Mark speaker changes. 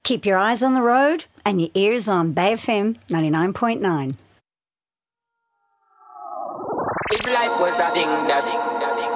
Speaker 1: Keep your eyes on the road and your ears on Bay FM 99.9.
Speaker 2: If life was a thing that